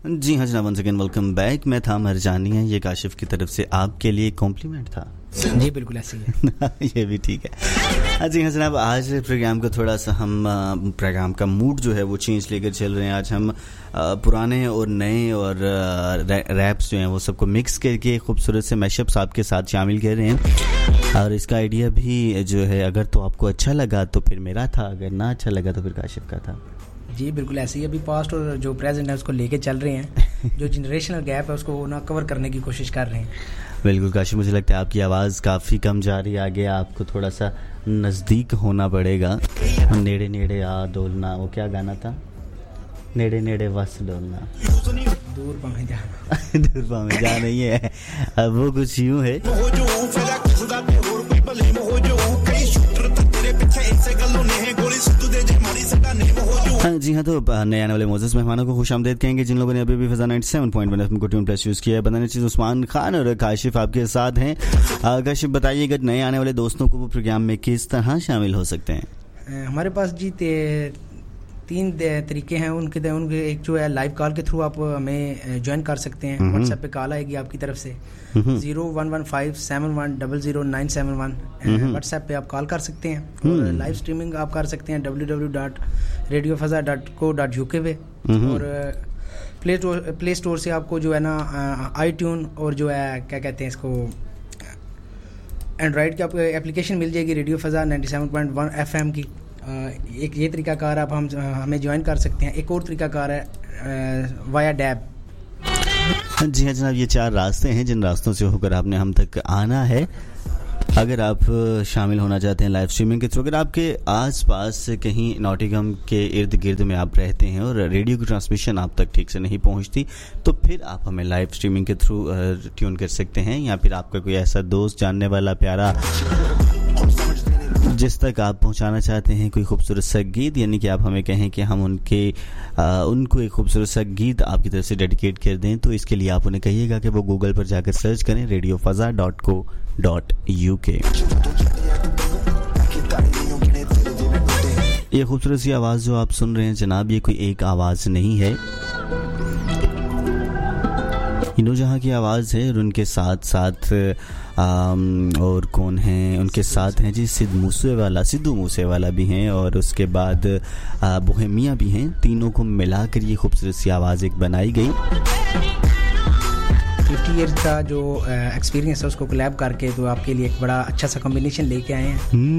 जी हाँ जनाब, once again welcome back. मैं था मरजानी है, ये काशिफ की तरफ से आपके लिए कॉम्प्लीमेंट था। जी बिल्कुल ऐसे ही है। ये भी ठीक है। जी हाँ जनाब, आज प्रोग्राम को थोड़ा सा हम प्रोग्राम का मूड जो है वो चेंज लेकर चल रहे हैं। आज हम पुराने और नए और रैप्स जो हैं वो सबको मिक्स करके खूबसूरत से मैशअप्स आपके साथ शामिल कर रहे हैं। और इसका आइडिया भी जो है, अगर तो आपको अच्छा लगा तो फिर मेरा था, अगर ना अच्छा लगा तो फिर काशिफ का था। जी बिल्कुल ऐसे ही, अभी पास्ट और जो प्रेजेंट है उसको लेके चल रहे हैं। जो जनरेशनल गैप है उसको ना कवर करने की कोशिश कर रहे हैं। बिल्कुल काशिफ, मुझे लगता है आपकी आवाज़ काफ़ी कम जा रही है, आगे आपको थोड़ा सा नज़दीक होना पड़ेगा। नेड़े नेड़े आ डोलना, वो क्या गाना था? नेड़े नेड़े वस डोलना, दूर पावे जा दूर पावे जा नहीं है, अब वो कुछ यूँ है। हाँ जी हाँ, तो नए आने वाले मोज़ेस मेहमानों को खुशामदीद कहेंगे जिन लोगों ने अभी भी फ़ज़ा 97.1 FM को ट्यून प्लस यूज़ किया है। बताने चीज़ उस्मान खान और काशिफ आपके साथ हैं। काशिफ बताइएगा, नए आने वाले दोस्तों को वो प्रोग्राम में किस तरह शामिल हो सकते हैं? हमारे पास जी तीन तरीके हैं उनके एक जो है लाइव कॉल के थ्रू आप हमें ज्वाइन कर सकते हैं। व्हाट्सएप पे कॉल आएगी आपकी तरफ से 011571000971। व्हाट्सएप पे आप कॉल कर सकते हैं और लाइव स्ट्रीमिंग आप कर सकते हैं www.radiofaza.co.uk पे। और प्ले स्टोर से आपको जो है ना iTunes और जो है क्या कहते हैं इसको एंड्रॉयड की आपको एप्लीकेशन मिल जाएगी रेडियो फज़ा 97.1 FM की। एक ये तरीकाकार आप हमें ज्वाइन कर सकते हैं। एक और तरीकाकार है वाया डैब। जी हाँ जनाब, ये 4 रास्ते हैं जिन रास्तों से होकर आपने हम तक आना है। अगर आप शामिल होना चाहते हैं लाइव स्ट्रीमिंग के थ्रू, अगर आपके आसपास कहीं नॉटिंघम के इर्द गिर्द में आप रहते हैं और रेडियो की ट्रांसमिशन आप तक ठीक से नहीं पहुंचती, तो फिर आप हमें लाइव स्ट्रीमिंग के थ्रू ट्यून कर सकते हैं। या फिर आपका कोई ऐसा दोस्त, जानने वाला, प्यारा, जिस तक आप पहुंचाना चाहते हैं कोई खूबसूरत सा गीत, यानी कि आप हमें कहें कि हम उनको एक खूबसूरत सा गीत आपकी तरफ से डेडिकेट कर दें, तो इसके लिए आप उन्हें कहिएगा कि वो गूगल पर जाकर सर्च करें radiofaza.co.uk। ये खूबसूरत सी आवाज़ जो आप सुन रहे हैं जनाब, ये कोई एक आवाज़ नहीं है, नूरजहां की आवाज़ है। और उनके साथ साथ और कौन हैं उनके साथ हैं जी, सिद्धू मूसेवाला भी हैं और उसके बाद बोहेमिया भी हैं। तीनों को मिलाकर ये खूबसूरत सी आवाज़ एक बनाई गई। 50 ईयर्स का जो एक्सपीरियंस है उसको कोलैब करके तो आपके लिए एक बड़ा अच्छा सा कॉम्बिनेशन लेके आए हैं।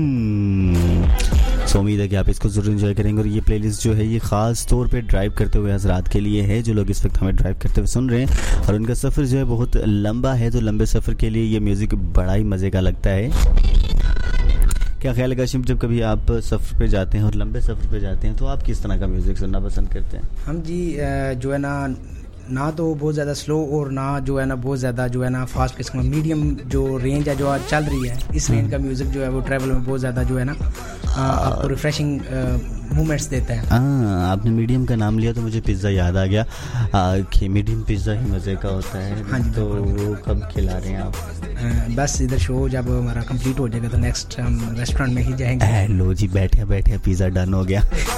सो उम्मीद है कि आप इसको ज़रूर एंजॉय करेंगे। और ये प्लेलिस्ट जो है ये ख़ास तौर पे ड्राइव करते हुए हज़रात के लिए है, जो लोग इस वक्त हमें ड्राइव करते हुए सुन रहे हैं और उनका सफ़र जो है बहुत लंबा है, तो लंबे सफ़र के लिए ये म्यूज़िक बड़ा ही मज़े का लगता है। क्या ख्याल है काशिफ, जब कभी आप सफ़र पे जाते हैं और लंबे सफ़र पे जाते हैं तो आप किस तरह का म्यूज़िक सुनना पसंद करते हैं? हम जी जो है ना तो बहुत ज़्यादा स्लो और ना जो है ना बहुत ज़्यादा जो है ना फास्ट किस्म, मीडियम जो रेंज है जो आज चल रही है, इस रेंज का म्यूज़िक जो है वो ट्रैवल में बहुत ज़्यादा जो है ना आपको रिफ्रेशिंग मूवमेंट्स देता है। आपने मीडियम का नाम लिया तो मुझे पिज़्ज़ा याद आ गया कि मीडियम पिज़्ज़ा ही मज़े का होता है। हाँ जी, तो वो कब खिला रहे हैं आप? बस इधर शो जब हमारा कंप्लीट हो जाएगा तो नेक्स्ट हम रेस्टोरेंट में ही जाएंगे। लो जी, बैठे बैठे पिज़्ज़ा डन हो गया।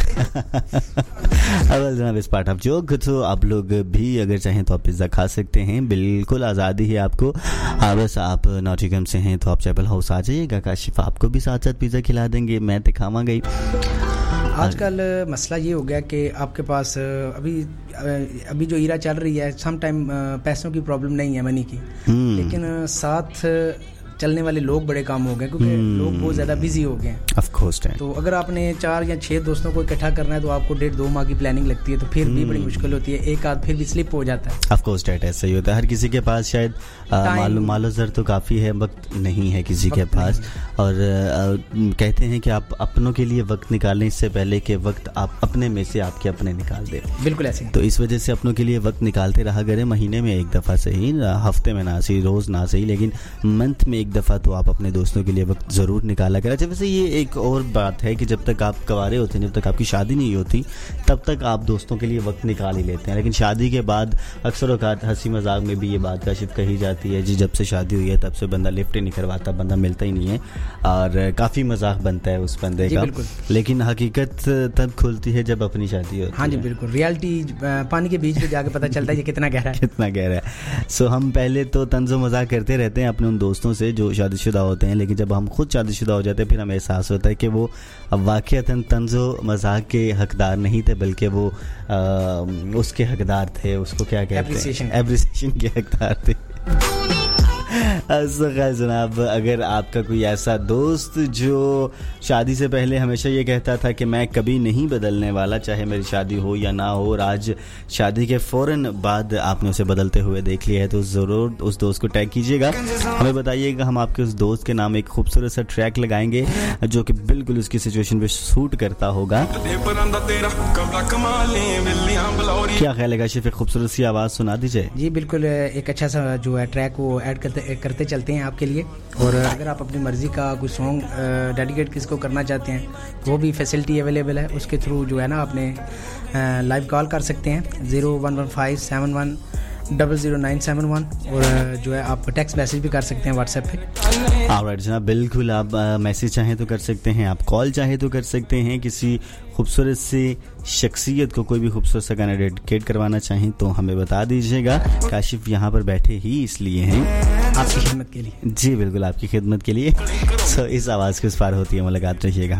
अब जनाब इस पार्ट ऑफ जोक, तो आप लोग भी अगर चाहें तो आप पिज़्ज़ा खा सकते हैं, बिल्कुल आज़ादी है आपको। बस आप नॉटिंघम से हैं तो आप चैपल हाउस आ जाइएगा, काशिफ आपको भी साथ साथ पिज़्ज़ा खिला देंगे, मैं तो खावांगा ही। आजकल मसला ये हो गया कि आपके पास अभी जो ईरा चल रही है, सम टाइम पैसों की प्रॉब्लम नहीं है, मनी की, लेकिन साथ चलने वाले लोग बड़े कम हो गए क्योंकि लोग बहुत ज़्यादा बिजी हो गए हैं। Of course. तो अगर आपने 4 या 6 दोस्तों को इकट्ठा करना है तो आपको 1.5-2 माह की प्लानिंग लगती है, तो फिर भी बड़ी मुश्किल होती है। एक आध फिर भी स्लिप हो जाता है। ऑफ कोर्स डैट ऐसा ही होता है, हर किसी के पास शायद मालो ज़र तो काफ़ी है, वक्त नहीं है किसी के पास। और कहते हैं कि आप अपनों के लिए वक्त निकालें इससे पहले कि वक्त आप अपने में से आपके अपने निकाल दें। बिल्कुल ऐसे। तो इस वजह से अपनों के लिए वक्त निकालते रहा करें, महीने में एक दफ़ा सही, हफ्ते में ना सही, रोज़ ना सही, लेकिन मंथ में एक दफ़ा तो आप अपने दोस्तों के लिए वक्त ज़रूर निकाला करें। अच्छा, वैसे ये एक और बात है कि जब तक आप कवारे होते हैं, जब तक आपकी शादी नहीं होती, तब तक आप दोस्तों के लिए वक्त निकाल ही लेते हैं, लेकिन शादी के बाद अक्सर औक़ात हंसी मजाक में भी ये बात काशिफ कही जाती है जी, जब से शादी हुई है तब से बंदा लिफ्ट ही नहीं करवाता, बंदा मिलता ही नहीं है, और काफ़ी मजाक बनता है उस बंदे का, लेकिन हकीकत तब खुलती है जब अपनी शादी होती है। हाँ जी बिल्कुल, रियलिटी पानी के बीच में जाके पता चलता है ये कितना गहरा है, कितना गहरा है। सो हम पहले तो तंज़ो मजाक करते रहते हैं अपने उन दोस्तों से जो शादीशुदा होते हैं, लेकिन जब हम खुद शादीशुदा हो जाते हैं फिर हमें एहसास होता है कि वो अब वाक़ईतन तंज़ो मजाक के हकदार नहीं थे, बल्कि वो उसके हकदार थे, उसको क्या कहते हैं, एप्रिसिएशन के हकदार थे। खैर जनाब, अगर आपका कोई ऐसा दोस्त जो शादी से पहले हमेशा ये कहता था कि मैं कभी नहीं बदलने वाला, चाहे मेरी शादी हो या ना हो, और आज शादी के फ़ौरन बाद आपने उसे बदलते हुए देख लिया है, तो ज़रूर उस दोस्त को टैग कीजिएगा, हमें बताइएगा, हम आपके उस दोस्त के नाम एक खूबसूरत सा ट्रैक लगाएंगे जो कि बिल्कुल उसकी सिचुएशन पे सूट करता होगा। क्या ख्याल है काशिफ, एक खूबसूरत सी आवाज़ सुना दीजिए। जी बिल्कुल, एक अच्छा सा जो है ट्रैक वो ऐड करते चलते हैं आपके लिए, और अगर आप अपनी मर्ज़ी का कोई सॉन्ग डेडिकेट किसको करना चाहते हैं वो भी फैसिलिटी अवेलेबल है, उसके थ्रू जो है ना अपने लाइव कॉल कर सकते हैं 011571000971, और जो है आप टेक्स्ट मैसेज भी कर सकते हैं व्हाट्सएप पे। ऑलराइट जनाब, बिल्कुल, आप मैसेज चाहें तो कर सकते हैं, आप कॉल चाहें तो कर सकते हैं, किसी खूबसूरत सी शख्सियत को कोई भी खूबसूरत सा गाना डेडिकेट करवाना चाहें तो हमें बता दीजिएगा। काशिफ यहाँ पर बैठे ही इसलिए हैं आपकी खिदमत के लिए। जी बिल्कुल, आपकी खिदमत के लिए। सो इस आवाज़ के उस पार होती है मुलाकात, रहिएगा।